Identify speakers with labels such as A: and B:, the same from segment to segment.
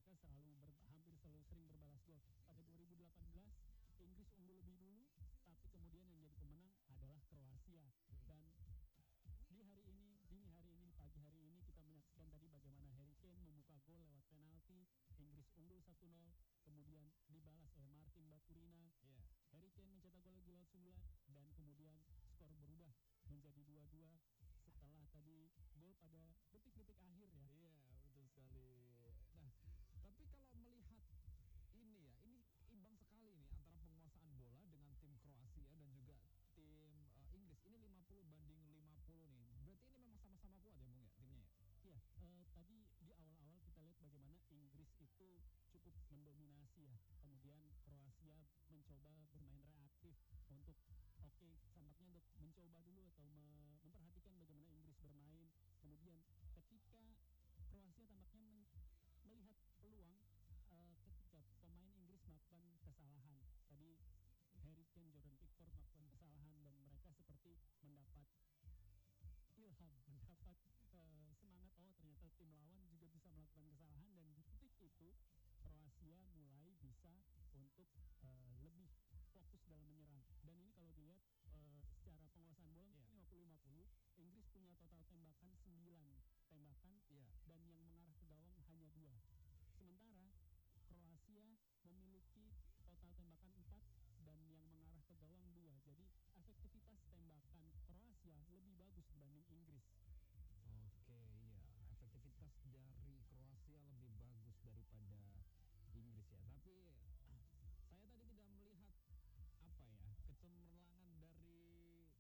A: mereka hampir selalu sering berbalas gol. Pada 2018 Inggris unggul lebih dulu, tapi kemudian yang jadi pemenang adalah Kroasia. Dan di dini hari ini, di pagi hari ini kita menyaksikan tadi bagaimana Harry Kane membuka gol lewat penalti. Inggris unggul 1-0, kemudian dibalas oleh Martin Baturina. Harry Kane mencetak gol lagi lewat sundulan dan kemudian skor berubah menjadi 2-2 setelah tadi gol pada detik-detik akhir ya.
B: Iya, betul sekali. Nah, tapi kalau melihat ini ya, ini imbang sekali nih antara penguasaan bola dengan tim Kroasia dan juga tim Inggris. Ini 50-50 nih. Berarti ini memang sama-sama kuat ya, Bung ya, timnya ya?
A: Iya, tadi di awal-awal kita lihat bagaimana Inggris itu cukup mendominasi ya. Kemudian Kroasia mencoba bermain reaktif untuk tampaknya untuk mencoba dulu atau memperhatikan bagaimana Inggris bermain. Kemudian ketika Kroasia tampaknya melihat peluang ketika pemain Inggris melakukan kesalahan. Tadi Harry Kane, Jordan Pickford melakukan kesalahan dan mereka seperti mendapat ilham, mendapat semangat, ternyata tim lawan juga bisa melakukan kesalahan, dan di titik itu Kroasia mulai bisa untuk lebih fokus dalam menyerang. Dan ini kalau dilihat secara penguasaan bola 50-50, Inggris punya total tembakan 9 tembakan dan yang mengarah ke gawang hanya 2. Sementara Kroasia memiliki total tembakan 4 dan yang mengarah ke gawang 2. Jadi efektivitas tembakan Kroasia lebih bagus dibanding Inggris.
B: Iya, efektivitas dari Kroasia lebih bagus daripada Inggris ya. Tapi saya tadi tidak melihat kecemerlangan dari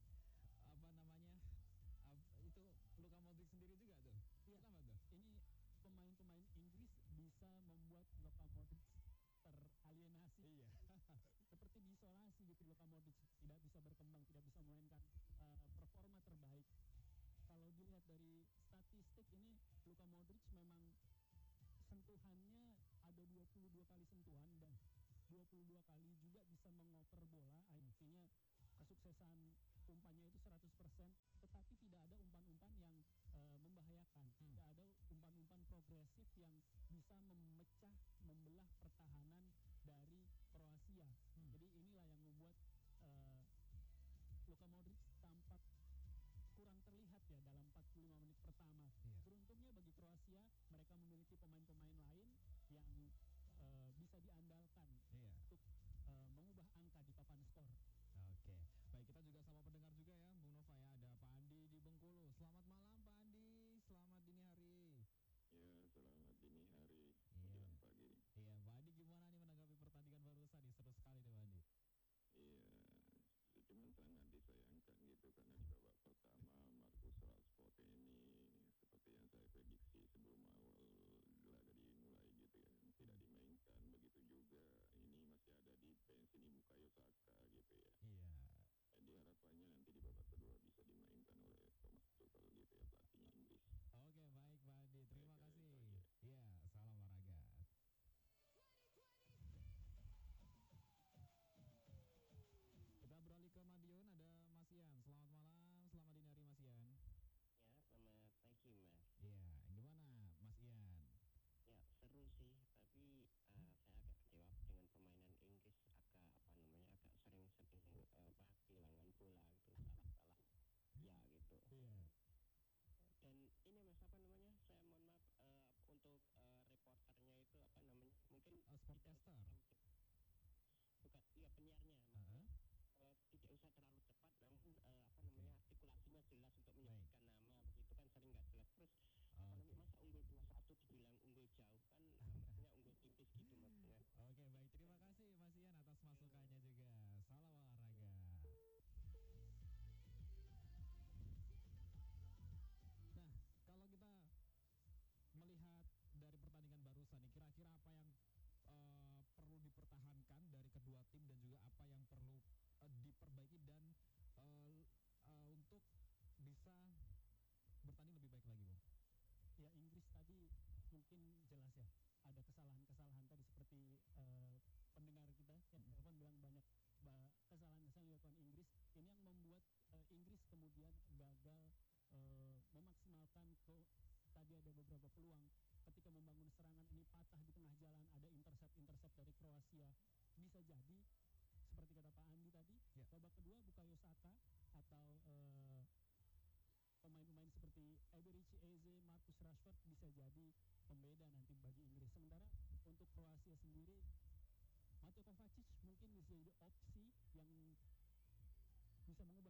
B: itu Luka Modric sendiri juga tuh. Kenapa tuh?
A: Ini pemain-pemain Inggris bisa membuat Luka Modric teralienasi.
B: Iya.
A: Seperti diisolasi gitu. Luka Modric tidak bisa berkembang, tidak bisa memainkan performa terbaik. Kalau dilihat dari statistik ini, Luka Modric memang sentuhannya ada 22 kali sentuhan dan 22 kali juga bisa mengoper bola. Artinya kesuksesan umpannya itu 100%, tetapi tidak ada umpan-umpan yang membahayakan. Tidak ada umpan-umpan progresif yang bisa membelah pertahanan dari Kroasia. Jadi inilah yang membuat Luka Modric tampak kurang terlihat ya dalam 45 menit pertama. Beruntungnya bagi Kroasia, mereka memiliki pemain-pemain lain yang bisa diandalkan untuk mengubah angka di papan skor.
B: Oke, baik, kita juga sama pendengar juga ya, Bung Nova ya. Ada Pak
A: Kroasia bisa jadi seperti kata Pak Andi tadi,
B: Ya.
A: babak kedua Bukayo Saka atau pemain-pemain seperti Eberechi Eze, Marcus Rashford bisa jadi pembeda nanti bagi Inggris. Sementara untuk Kroasia sendiri, Mateo Kovacic mungkin bisa jadi opsi yang bisa mengubah